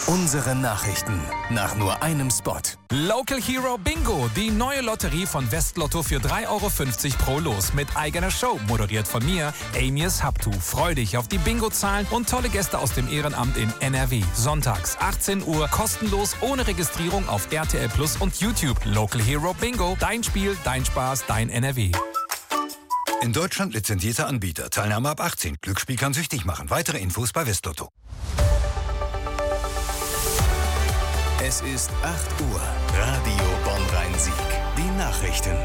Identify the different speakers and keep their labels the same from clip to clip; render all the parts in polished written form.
Speaker 1: Unsere Nachrichten nach nur einem Spot.
Speaker 2: Local Hero Bingo, die neue Lotterie von Westlotto für 3,50 € pro Los mit eigener Show, moderiert von mir, Amias Haptu. Freu dich auf die Bingo-Zahlen und tolle Gäste aus dem Ehrenamt in NRW. Sonntags 18 Uhr, kostenlos, ohne Registrierung auf RTL Plus und YouTube. Local Hero Bingo, dein Spiel, dein Spaß, dein NRW.
Speaker 3: In Deutschland lizenzierter Anbieter. Teilnahme ab 18. Glücksspiel kann süchtig machen. Weitere Infos bei Westlotto.
Speaker 1: Es ist 8 Uhr. Radio Bonn-Rhein-Sieg. Die Nachrichten.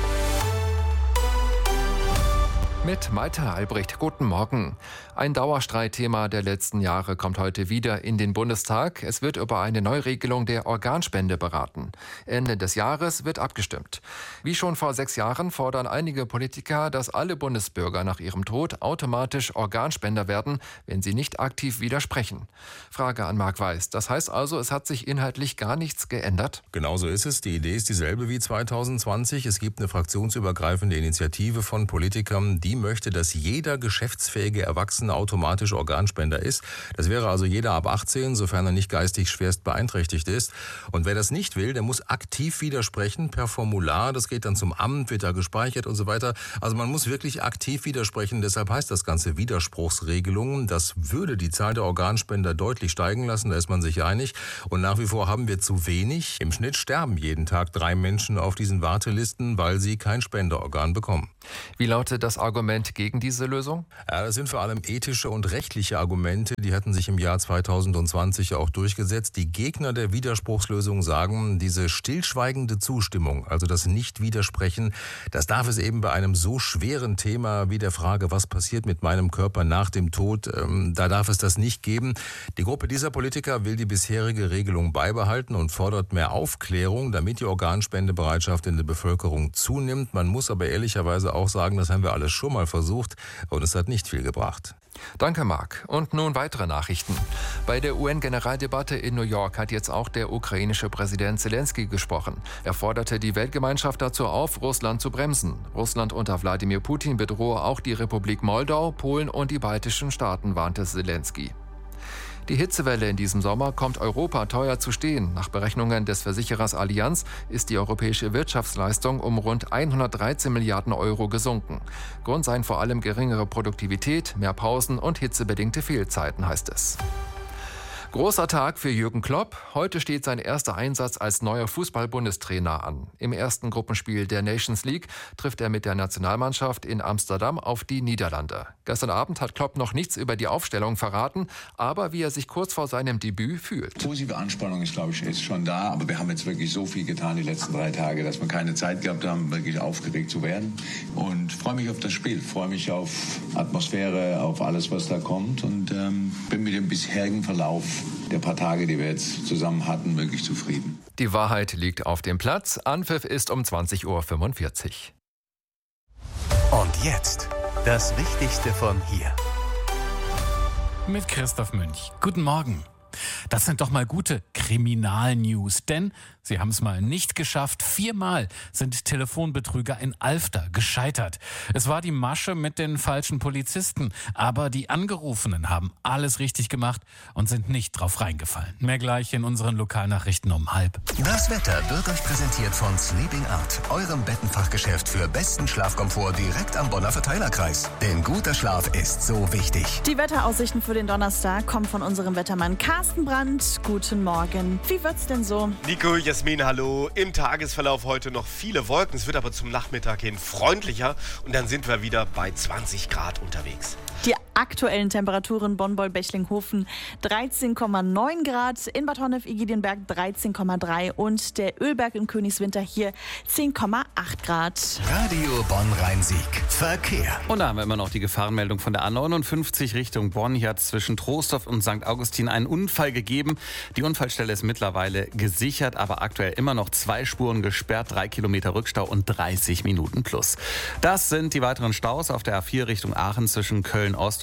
Speaker 4: Mit Malte Albrecht, guten Morgen. Ein Dauerstreitthema der letzten Jahre kommt heute wieder in den Bundestag. Es wird über eine Neuregelung der Organspende beraten. Ende des Jahres wird abgestimmt. Wie schon vor 6 Jahren fordern einige Politiker, dass alle Bundesbürger nach ihrem Tod automatisch Organspender werden, wenn sie nicht aktiv widersprechen. Frage an Marc Weiß. Das heißt also, es hat sich inhaltlich gar nichts geändert?
Speaker 5: Genau so ist es. Die Idee ist dieselbe wie 2020. Es gibt eine fraktionsübergreifende Initiative von Politikern, die möchte, dass jeder geschäftsfähige Erwachsene automatisch Organspender ist. Das wäre also jeder ab 18, sofern er nicht geistig schwerst beeinträchtigt ist. Und wer das nicht will, der muss aktiv widersprechen per Formular. Das geht dann zum Amt, wird da gespeichert und so weiter. Also man muss wirklich aktiv widersprechen. Deshalb heißt das Ganze Widerspruchsregelungen. Das würde die Zahl der Organspender deutlich steigen lassen. Da ist man sich einig. Und nach wie vor haben wir zu wenig. Im Schnitt sterben jeden Tag 3 Menschen auf diesen Wartelisten, weil sie kein Spenderorgan bekommen.
Speaker 4: Wie lautet das Argument gegen diese Lösung?
Speaker 5: Ja, das sind vor allem ethische und rechtliche Argumente. Die hatten sich im Jahr 2020 auch durchgesetzt. Die Gegner der Widerspruchslösung sagen, diese stillschweigende Zustimmung, also das Nicht-Widersprechen, das darf es eben bei einem so schweren Thema wie der Frage, was passiert mit meinem Körper nach dem Tod, da darf es das nicht geben. Die Gruppe dieser Politiker will die bisherige Regelung beibehalten und fordert mehr Aufklärung, damit die Organspendebereitschaft in der Bevölkerung zunimmt. Man muss aber ehrlicherweise auch sagen, das haben wir alles schon mal versucht und es hat nicht viel gebracht.
Speaker 4: Danke, Marc. Und nun weitere Nachrichten. Bei der UN-Generaldebatte in New York hat jetzt auch der ukrainische Präsident Zelensky gesprochen. Er forderte die Weltgemeinschaft dazu auf, Russland zu bremsen. Russland unter Wladimir Putin bedrohe auch die Republik Moldau, Polen und die baltischen Staaten, warnte Zelensky. Die Hitzewelle in diesem Sommer kommt Europa teuer zu stehen. Nach Berechnungen des Versicherers Allianz ist die europäische Wirtschaftsleistung um rund 113 Milliarden € gesunken. Grund seien vor allem geringere Produktivität, mehr Pausen und hitzebedingte Fehlzeiten, heißt es. Großer Tag für Jürgen Klopp. Heute steht sein erster Einsatz als neuer Fußball-Bundestrainer an. Im ersten Gruppenspiel der Nations League trifft er mit der Nationalmannschaft in Amsterdam auf die Niederlande. Gestern Abend hat Klopp noch nichts über die Aufstellung verraten, aber wie er sich kurz vor seinem Debüt fühlt.
Speaker 6: Positive Anspannung ist, glaube ich, ist schon da. Aber wir haben jetzt wirklich so viel getan die letzten 3 Tage, dass wir keine Zeit gehabt haben, wirklich aufgeregt zu werden. Und freue mich auf das Spiel, freue mich auf Atmosphäre, auf alles, was da kommt. Und bin mit dem bisherigen Verlauf der paar Tage, die wir jetzt zusammen hatten, wirklich zufrieden.
Speaker 4: Die Wahrheit liegt auf dem Platz. Anpfiff ist um 20:45
Speaker 1: Uhr. Und jetzt das Wichtigste von hier.
Speaker 7: Mit Christoph Münch. Guten Morgen. Das sind doch mal gute Kriminalnews, denn sie haben es mal nicht geschafft. 4-mal sind Telefonbetrüger in Alfter gescheitert. Es war die Masche mit den falschen Polizisten, aber die Angerufenen haben alles richtig gemacht und sind nicht drauf reingefallen. Mehr gleich in unseren Lokalnachrichten um 12:30.
Speaker 1: Das Wetter wird euch präsentiert von Sleeping Art, eurem Bettenfachgeschäft für besten Schlafkomfort direkt am Bonner Verteilerkreis. Denn guter Schlaf ist so wichtig.
Speaker 8: Die Wetteraussichten für den Donnerstag kommen von unserem Wettermann Carsten Brandt. Guten Morgen. Wie wird's denn so?
Speaker 9: Nico, Jasmin, hallo. Im Tagesverlauf heute noch viele Wolken. Es wird aber zum Nachmittag hin freundlicher und dann sind wir wieder bei 20 Grad unterwegs.
Speaker 8: Die aktuellen Temperaturen Bonn-Boll-Bechlinghofen 13,9 Grad, in Bad Honnef-Igidienberg 13,3 und der Ölberg in Königswinter hier 10,8 Grad.
Speaker 1: Radio Bonn-Rhein-Sieg. Verkehr.
Speaker 10: Und da haben wir immer noch die Gefahrenmeldung von der A59 Richtung Bonn. Hier hat zwischen Trostorf und St. Augustin einen Unfall gegeben. Die Unfallstelle ist mittlerweile gesichert, aber aktuell immer noch 2 Spuren gesperrt, 3 Kilometer Rückstau und 30 Minuten plus. Das sind die weiteren Staus auf der A4 Richtung Aachen zwischen Köln-Ost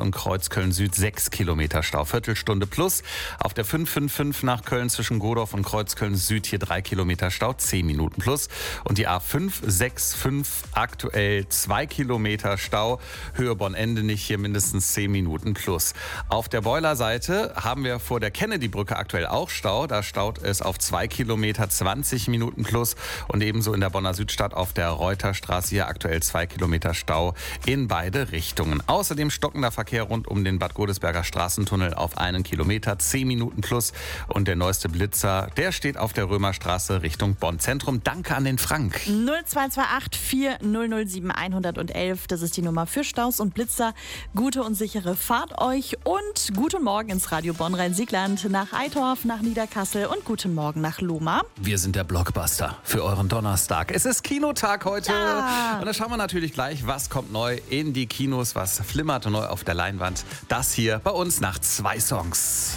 Speaker 10: und Kreuzköln Süd 6 Kilometer Stau, Viertelstunde plus. Auf der 555 nach Köln zwischen Godorf und Kreuzköln Süd hier 3 Kilometer Stau, 10 Minuten plus. Und die A565 aktuell 2 Kilometer Stau, Höhe Bonn-Endenich hier mindestens 10 Minuten plus. Auf der Boilerseite haben wir vor der Kennedy-Brücke aktuell auch Stau. Da staut es auf 2 Kilometer, 20 Minuten plus. Und ebenso in der Bonner Südstadt auf der Reuterstraße hier aktuell 2 Kilometer Stau in beide Richtungen. Außerdem stockender Verkehr rund um den Bad Godesberger Straßentunnel auf 1 Kilometer, 10 Minuten plus. Und der neueste Blitzer, der steht auf der Römerstraße Richtung Bonn-Zentrum. Danke an den Frank.
Speaker 8: 0228 4007 111, das ist die Nummer für Staus und Blitzer. Gute und sichere Fahrt euch und guten Morgen ins Radio Bonn-Rhein-Siegland, nach Eitorf, nach Niederkassel und guten Morgen nach Lohmar.
Speaker 10: Wir sind der Blockbuster für euren Donnerstag. Es ist Kinotag heute. Ja. Und da schauen wir natürlich gleich, was kommt neu in die Kinos, was flimmert neu auf der Leinwand. Das hier bei uns nach 2 Songs.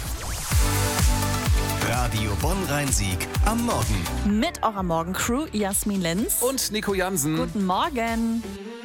Speaker 1: Radio Bonn-Rhein-Sieg am Morgen.
Speaker 8: Mit eurer Morgencrew Jasmin Lenz
Speaker 10: und Nico Jansen.
Speaker 8: Guten Morgen.